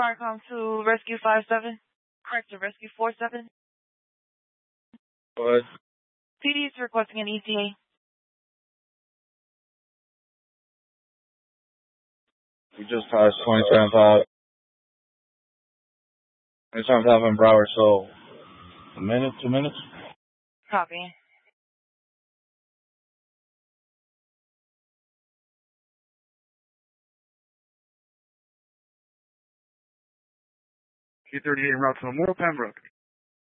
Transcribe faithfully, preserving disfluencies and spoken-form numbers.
Firecom to Rescue five seven. Correct to Rescue four seven. Go ahead. P D is requesting an E T A. We just passed twenty-seven five. twenty-seven five in Broward, so a minute, two minutes? Copy. Q thirty-eight en route to Memorial, Pembroke.